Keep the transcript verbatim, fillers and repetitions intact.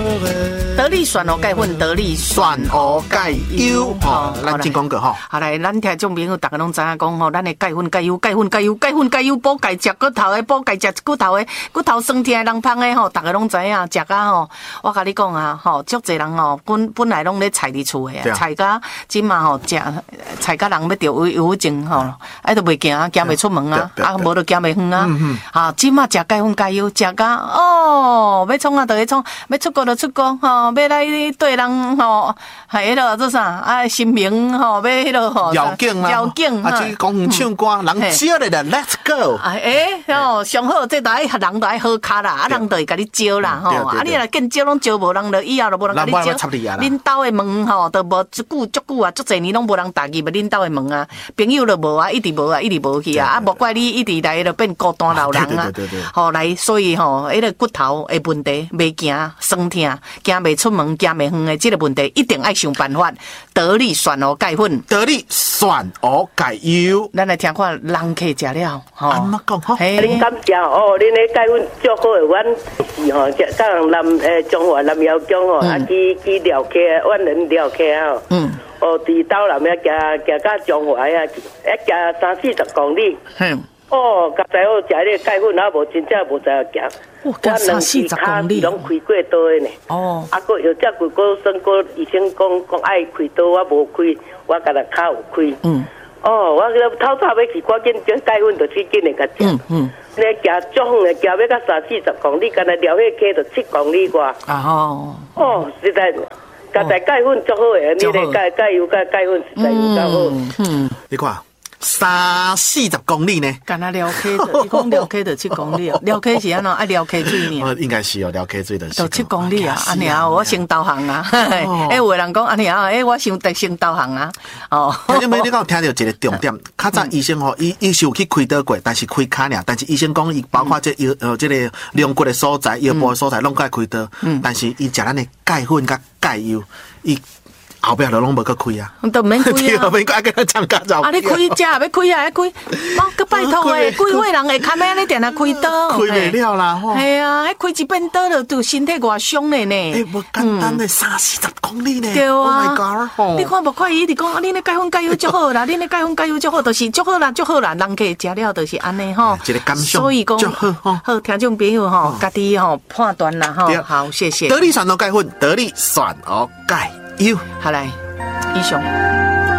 得力选哦钙粉，得力选哦钙优哦，咱进广告吼。 好来，咱听众朋友大家拢知影讲吼，咱的钙粉钙优，钙粉钙优，钙粉钙优补钙食骨头的，补钙食骨头的，骨头酸痛人芳的吼，大家拢知影，食甲吼，我甲你讲啊，吼，足侪人吼，本本来拢咧菜伫厝的，菜甲即嘛吼食，菜甲人要得忧忧郁症吼，哎都袂行，行袂出门啊，啊无就行袂远啊，哈，即嘛食钙粉钙优，食甲哦，要创啊就去创，要出国就出国吼，要来对人吼，系迄落做啥啊？新名吼，要迄落吼， 要紧啦， 要紧啊，去公园唱歌，人招你啦 ，Let's go。 啊，诶，哦，上好，这都爱人都爱好卡啦，啊，人就会甲你招啦，吼，啊，你若见招拢招无人，就以后就无人甲你招。恁兜的门吼，都无足久足久啊，足侪年拢无人踏入恁兜的门啊，朋友就无啊，一直无啊，一直无去啊，啊，无怪你一直来就变孤单老人啊。吼，来，所以吼，迄个骨头的问题，袂行酸痛，行袂出门，行袂远的这个问题，一定爱想办法。得力选哦钙粉， 得力选哦钙优。 咱来听看人客食了，吼。 安怎讲吼？ 恁感谢哦，恁的钙粉足好诶，阮是吼，甲人南诶中华南窑江吼，啊去去寮客，阮人寮客吼。嗯。哦，伫斗南遐行行到中华啊，一行三四十公里。嗯。哦，刚才我食迄个钙粉，啊无真正无知影行。 我行三四十公里。 拢开过刀诶呢。哦。啊，佫有只几个算过医生讲讲爱开刀，我无开，我甲他骹有开。嗯。哦，我透早要去，赶紧将钙粉就去紧诶甲食。嗯嗯。你行足远诶，行要到三四十公里，干那撩迄溪就七公里外。啊吼。哦，实在，刚才钙粉足好诶，你咧钙钙油钙钙粉实在有够好。嗯。 你看。三四十公里呢？ 干那撩溪的，你讲撩溪的七公里哦，撩溪是安怎？爱撩溪水呢？ 应该是哦，撩溪水的。 就七公里啊，安尼啊，我先导航啊。哎，有人讲安尼啊，哎，我想得先导航啊。哦。 因为你讲听到一个重点，较早医生吼，伊伊是有去开刀过，但是开骹尔，但是医生讲伊包括这腰呃这个龙骨的所在、腰部的所在，拢该开刀。嗯。但是伊食咱的钙粉甲钙油，伊。后壁就拢无去开啊， 都免开啊， 免开，跟他参加走。 啊，你开只要开啊，开，妈个拜托诶，几岁人会看咩？你定定开刀？ 开袂了啦，吼。 系啊，迄开一遍刀就对身体偌伤嘞呢。 诶，无简单诶，三四十公里呢。 对啊。 Oh my god！ 吼， 你看无看伊直讲，啊，恁咧钙粉钙油足好啦，恁咧钙粉钙油足好，就是足好啦，足好啦，人客食了就是安尼吼。 一个感想。 所以讲， 好吼， 好，听众朋友吼，家己吼判断啦吼。好，谢谢。 得力选哦钙粉，得力选哦钙油， 好来。以上。